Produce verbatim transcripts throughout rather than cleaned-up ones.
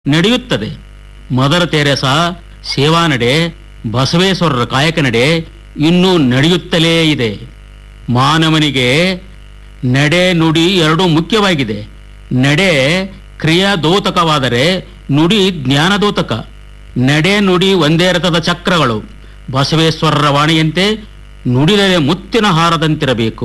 ನಡೆಯುತ್ತದೆ. Mother Teresa ಸೇವಾ ನಡೆ, ಬಸವೇಶ್ವರರ ಕಾಯಕ ನಡೆ ಇನ್ನೂ ನಡೆಯುತ್ತಲೇ ಇದೆ. ಮಾನವನಿಗೆ ನಡೆ ನುಡಿ ಎರಡೂ ಮುಖ್ಯವಾಗಿದೆ. ನಡೆ ಕ್ರಿಯಾದೋತಕವಾದರೆ ನುಡಿ ಜ್ಞಾನದೋತಕ. ನಡೆ ನುಡಿ ಒಂದೇ ರಥದ ಚಕ್ರಗಳು. ಬಸವೇಶ್ವರರ ವಾಣಿಯಂತೆ ನುಡಿದರೆ ಮುತ್ತಿನ ಹಾರದಂತಿರಬೇಕು.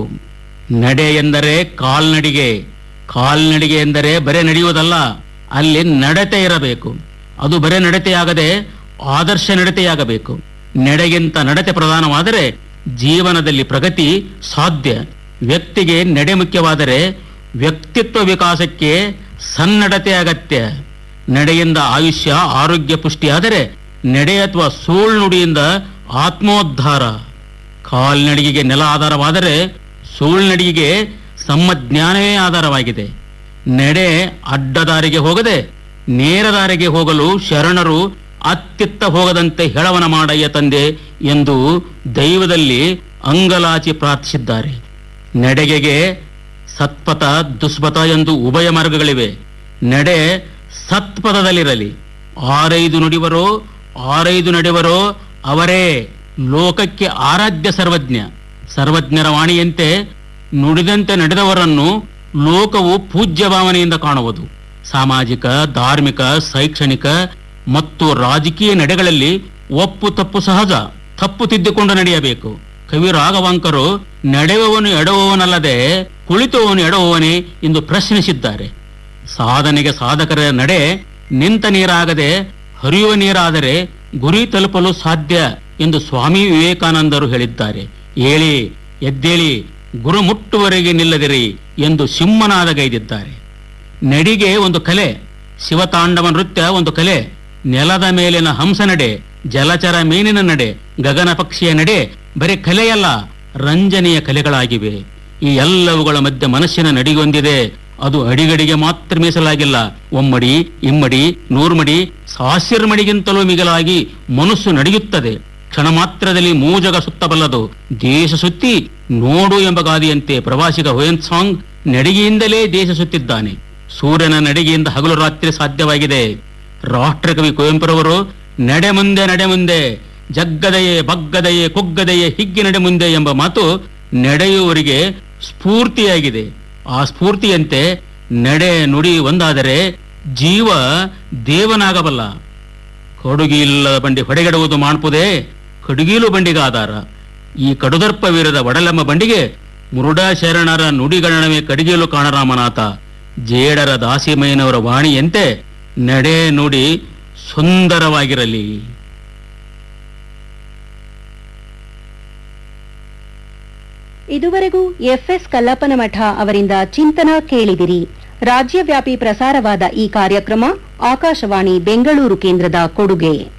ನಡೆ ಎಂದರೆ ಕಾಲ್ನಡಿಗೆ. ಕಾಲ್ನಡಿಗೆ ಎಂದರೆ ಬರೇ ನಡೆಯುವುದಲ್ಲ, ಅಲ್ಲಿ ನಡತೆ ಇರಬೇಕು. ಅದು ಬರೇ ನಡತೆಯಾಗದೆ ಆದರ್ಶ ನಡತೆಯಾಗಬೇಕು. ನಡೆಗಿಂತ ನಡತೆ ಪ್ರಧಾನವಾದರೆ ಜೀವನದಲ್ಲಿ ಪ್ರಗತಿ ಸಾಧ್ಯ. ವ್ಯಕ್ತಿಗೆ ನಡೆ ಮುಖ್ಯವಾದರೆ ವ್ಯಕ್ತಿತ್ವ ವಿಕಾಸಕ್ಕೆ ಸನ್ನಡತೆ ಅಗತ್ಯ. ನಡೆಯಿಂದ ಆಯುಷ್ಯ ಆರೋಗ್ಯ ಪುಷ್ಟಿಯಾದರೆ ನಡೆ ಅಥವಾ ಸುಳ್ನುಡಿಯಿಂದ ಆತ್ಮೋದ್ಧಾರ. ಕಾಲ್ನಡಿಗೆಗೆ ನೆಲ ಆಧಾರವಾದರೆ ಸುಳ್ನಡಿಗೆಗೆ ಸಮ್ಮಜ್ಞಾನವೇ ಆಧಾರವಾಗಿದೆ. ನಡೆ ಅಡ್ಡದಾರಿಗೆ ಹೋಗದೆ ನೇರ ದಾರಿಗೆ ಹೋಗಲು ಶರಣರು ಅತ್ತಿತ್ತ ಹೋಗದಂತೆ ಹೆಳವನ ಮಾಡಯ್ಯ ತಂದೆ ಎಂದು ದೈವದಲ್ಲಿ ಅಂಗಲಾಚಿ ಪ್ರಾರ್ಥಿಸಿದ್ದಾರೆ. ನಡೆಗೆಗೆ ಸತ್ಪಥ ದುಷ್ಪಥ ಎಂದು ಉಭಯ ಮಾರ್ಗಗಳಿವೆ. ನಡೆ ಸತ್ಪಥದಲ್ಲಿರಲಿ. ಆರೈದು ನುಡಿವರೋ ಆರೈದು ನಡೆವರೋ ಅವರೇ ಲೋಕಕ್ಕೆ ಆರಾಧ್ಯ ಸರ್ವಜ್ಞ. ಸರ್ವಜ್ಞರ ವಾಣಿಯಂತೆ ನುಡಿದಂತೆ ನಡೆದವರನ್ನು ಲೋಕವು ಪೂಜ್ಯ ಭಾವನೆಯಿಂದ ಕಾಣುವುದು. ಸಾಮಾಜಿಕ, ಧಾರ್ಮಿಕ, ಶೈಕ್ಷಣಿಕ ಮತ್ತು ರಾಜಕೀಯ ನಡೆಗಳಲ್ಲಿ ಒಪ್ಪು ತಪ್ಪು ಸಹಜ. ತಪ್ಪು ತಿದ್ದಿಕೊಂಡು ನಡೆಯಬೇಕು. ಕವಿ ರಾಘವಾಂಕರು ನಡೆಯುವವನು ಎಡವುವವನಲ್ಲದೆ ಕುಳಿತುವವನು ಎಡವುವವನೇ ಎಂದು ಪ್ರಶ್ನಿಸಿದ್ದಾರೆ. ಸಾಧನೆಗೆ ಸಾಧಕರ ನಡೆ ನಿಂತ ನೀರಾಗದೆ ಹರಿಯುವ ನೀರಾದರೆ ಗುರಿ ತಲುಪಲು ಸಾಧ್ಯ ಎಂದು ಸ್ವಾಮಿ ವಿವೇಕಾನಂದರು ಹೇಳಿದ್ದಾರೆ. ಏಳಿ ಎದ್ದೇಳಿ ಗುರು ಮುಟ್ಟುವರೆಗೆ ನಿಲ್ಲದಿರಿ ಎಂದು ಸಿಂಹನಾದಗೈದಿದ್ದಾರೆ. ನಡಿಗೆ ಒಂದು ಕಲೆ. ಶಿವತಾಂಡವ ನೃತ್ಯ ಒಂದು ಕಲೆ. ನೆಲದ ಮೇಲಿನ ಹಂಸ ನಡೆ, ಜಲಚರ ಮೀನಿನ ನಡೆ, ಗಗನ ಪಕ್ಷಿಯ ನಡೆ ಬರೀ ಕಲೆಯಲ್ಲ, ರಂಜನೆಯ ಕಲೆಗಳಾಗಿವೆ. ಈ ಎಲ್ಲವುಗಳ ಮಧ್ಯೆ ಮನಸ್ಸಿನ ನಡಿಗೊಂದಿದೆ. ಅದು ಅಡಿಗಡಿಗೆ ಮಾತ್ರ ಮೀಸಲಾಗಿಲ್ಲ. ಒಮ್ಮಡಿ, ಇಮ್ಮಡಿ, ನೂರ್ಮಡಿ, ಸಾವಿರ ಮಡಿಗಿಂತಲೂ ಮಿಗಿಲಾಗಿ ಮನಸ್ಸು ನಡೆಯುತ್ತದೆ. ಕ್ಷಣ ಮಾತ್ರದಲ್ಲಿ ಮೂಜಗ ಸುತ್ತಬಲ್ಲದು. ದೇಶ ಸುತ್ತಿ ನೋಡು ಎಂಬ ಗಾದೆಯಂತೆ ಪ್ರವಾಸಿಗ ಹುಯೆನ್ಸಾಂಗ್ ನಡಿಗೆಯಿಂದಲೇ ದೇಶ ಸುತ್ತಿದ್ದಾನೆ. ಸೂರ್ಯನ ನಡಿಗೆಯಿಂದ ಹಗಲು ರಾತ್ರಿ ಸಾಧ್ಯವಾಗಿದೆ. ರಾಷ್ಟ್ರಕವಿ ಕುವೆಂಪುರವರು ನಡೆ ಮುಂದೆ ನಡೆ ಮುಂದೆ, ಜಗ್ಗದೆಯೇ ಬಗ್ಗದೆಯೇ ಕುಗ್ಗದೆಯೇ ಹಿಗ್ಗಿ ನಡೆ ಮುಂದೆ ಎಂಬ ಮಾತು ನಡೆಯುವವರಿಗೆ ಸ್ಫೂರ್ತಿಯಾಗಿದೆ. ಆ ಸ್ಫೂರ್ತಿಯಂತೆ ನಡೆ ನುಡಿ ಒಂದಾದರೆ ಜೀವ ದೇವನಾಗಬಲ್ಲ. ಕಡುಗಿಲ್ಲದ ಬಂಡಿ ಹೊಡೆಗೆಡುವುದು ಮಾಡ್ಪುದೇ, ಕಡುಗೀಲು ಬಂಡಿಗೆ ಆಧಾರ. ಈ ಕಡುದರ್ಪವಿರದ ಒಡಲೆಂಬ ಬಂಡಿಗೆ ಮುರುಡ ಶರಣರ ನುಡಿಗಣವೇ ಕಡಿಗೀಲು ಕಾಣರಾಮನಾಥ. ಜೇಡರ ದಾಸಿಮಯ್ಯನವರ ವಾಣಿಯಂತೆ ನಡೆ ನುಡಿ ಸುಂದರವಾಗಿರಲಿ. ಇದುವರೆಗೂ ಎಫ್ಎಸ್ ಕಲ್ಲಪ್ಪನಮಠ ಅವರಿಂದ ಚಿಂತನ ಕೇಳಿದಿರಿ. ರಾಜ್ಯವ್ಯಾಪಿ ಪ್ರಸಾರವಾದ ಈ ಕಾರ್ಯಕ್ರಮ ಆಕಾಶವಾಣಿ ಬೆಂಗಳೂರು ಕೇಂದ್ರದ ಕೊಡುಗೆ.